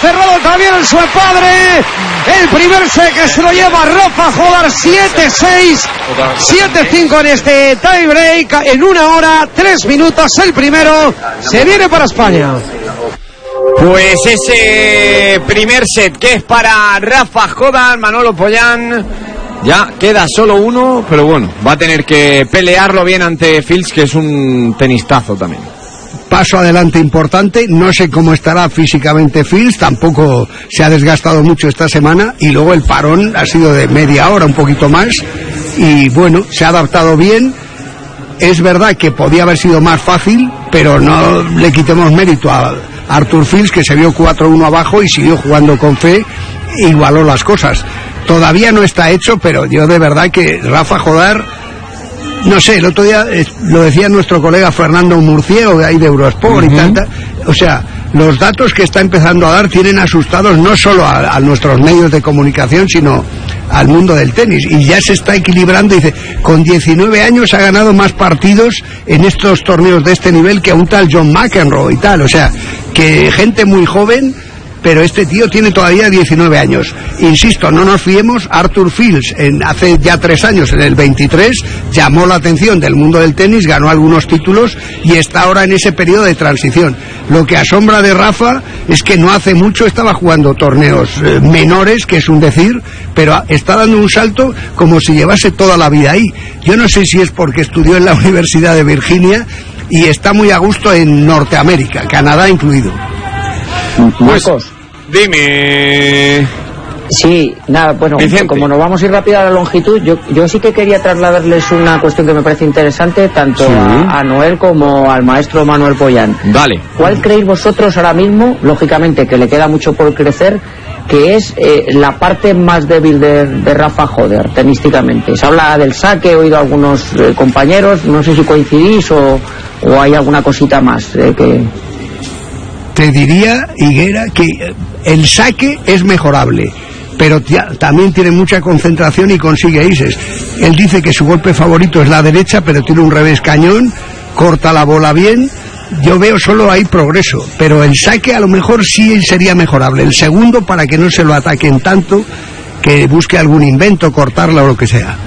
cerrado también el su padre. El primer set que se lo lleva Rafa Jodar, 7-6, 7-5 en este tie break. En 1 hora, 3 minutos el primero. Se viene para España. Pues ese primer set que es para Rafa Jodar, Manolo Pollán. Ya queda solo uno, pero bueno, va a tener que pelearlo bien ante Fils, que es un tenistazo también. Paso adelante importante, no sé cómo estará físicamente Fils, tampoco se ha desgastado mucho esta semana, y luego el parón ha sido de media hora, un poquito más, y bueno, se ha adaptado bien. Es verdad que podía haber sido más fácil, pero no le quitemos mérito a Arthur Fils, que se vio 4-1 abajo y siguió jugando con fe, e igualó las cosas. Todavía no está hecho, pero yo de verdad que Rafa Jodar, no sé, el otro día lo decía nuestro colega Fernando Murciego, de ahí de Eurosport y tal, o sea, los datos que está empezando a dar tienen asustados no solo a nuestros medios de comunicación, sino al mundo del tenis, y ya se está equilibrando. Dice, con 19 años ha ganado más partidos en estos torneos de este nivel que a un tal John McEnroe y tal, o sea, que gente muy joven, pero este tío tiene todavía 19 años. Insisto, no nos fiemos. Arthur Fils, hace ya 3 años, en el 23, llamó la atención del mundo del tenis, ganó algunos títulos y está ahora en ese periodo de transición. Lo que asombra de Rafa es que no hace mucho estaba jugando torneos menores, que es un decir, pero está dando un salto como si llevase toda la vida ahí. Yo no sé si es porque estudió en la Universidad de Virginia y está muy a gusto en Norteamérica, Canadá incluido. Marcos, dime. Sí, nada, bueno, Vicente, como nos vamos a ir rápido a la longitud, yo sí que quería trasladarles una cuestión que me parece interesante, tanto a Noel como al maestro Manuel Pollán. Dale. ¿Cuál creéis vosotros ahora mismo, lógicamente que le queda mucho por crecer, que es la parte más débil de Rafa Jodar, tenísticamente? Se habla del saque, he oído a algunos compañeros, no sé si coincidís o hay alguna cosita más que... Te diría, Higuera, que el saque es mejorable, pero también tiene mucha concentración y consigue aces. Él dice que su golpe favorito es la derecha, pero tiene un revés cañón, corta la bola bien. Yo veo solo hay progreso, pero el saque a lo mejor sí sería mejorable. El segundo, para que no se lo ataquen tanto, que busque algún invento, cortarla o lo que sea.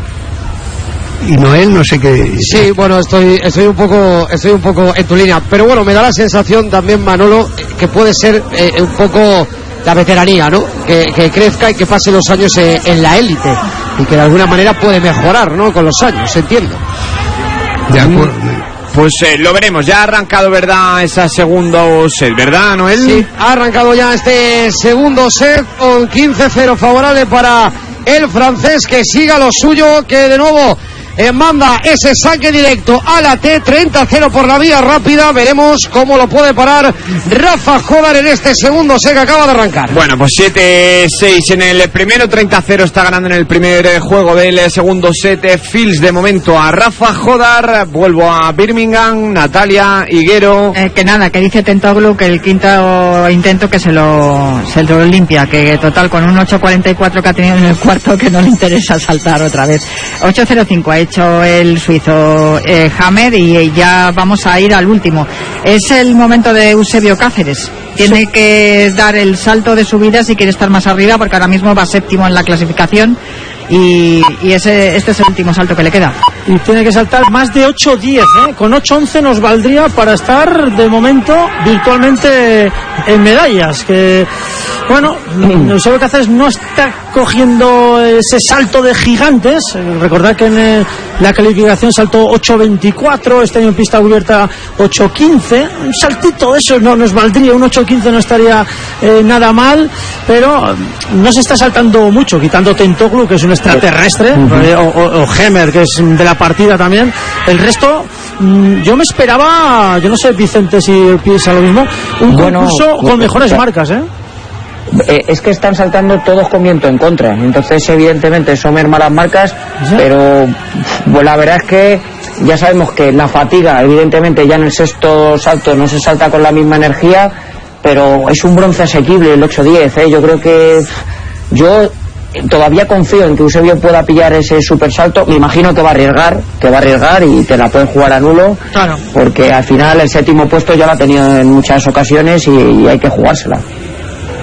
Y Noel, no sé qué. Sí, bueno, estoy un poco en tu línea, pero bueno, me da la sensación también, Manolo, que puede ser un poco la veteranía, ¿no? Que crezca y que pase los años en la élite y que de alguna manera puede mejorar, ¿no? Con los años, entiendo. De acuerdo. Pues lo veremos. Ya ha arrancado, ¿verdad? Esa segundo set, ¿verdad, Noel? Sí, ha arrancado ya este segundo set con 15-0 favorable para el francés, que siga lo suyo, que de nuevo manda ese saque directo a la T, 30-0 por la vía rápida. Veremos cómo lo puede parar Rafa Jodar en este segundo set que acaba de arrancar. Bueno, pues 7-6 en el primero, 30-0 está ganando en el primer juego del segundo set. Fils de momento a Rafa Jodar. Vuelvo a Birmingham, Natalia Higuero. Que nada, que dice Tentoglu que el quinto intento que se lo limpia, que total con un 8.44 que ha tenido en el cuarto, que no le interesa saltar otra vez. 8.05 ha hecho el suizo Hamed, y ya vamos a ir al último. Es el momento de Eusebio Cáceres. Tiene que dar el salto de subida si quiere estar más arriba, porque ahora mismo va séptimo en la clasificación y este es el último salto que le queda. Y tiene que saltar más de 8-10, con 8-11 nos valdría para estar de momento virtualmente en medallas, que bueno, Eusebio Cáceres no está cogiendo ese salto de gigantes. Recordad que en la calificación saltó 8.24, este año en pista cubierta 8.15, un saltito de eso no nos valdría, un 8.15 no estaría nada mal, pero no se está saltando mucho, quitando Tentoglu, que es un extraterrestre, o Hemer, que es de la partida también. El resto, yo me esperaba, yo no sé, Vicente, si piensa lo mismo, un concurso con mejores marcas, Es que están saltando todos con viento en contra, entonces evidentemente eso merma las marcas, pero pues la verdad es que ya sabemos que la fatiga, evidentemente ya en el sexto salto no se salta con la misma energía, pero es un bronce asequible el 8-10, yo creo que yo todavía confío en que Eusebio pueda pillar ese super salto. Me imagino que va a arriesgar y te la pueden jugar a nulo, claro, porque al final el séptimo puesto ya lo ha tenido en muchas ocasiones y hay que jugársela.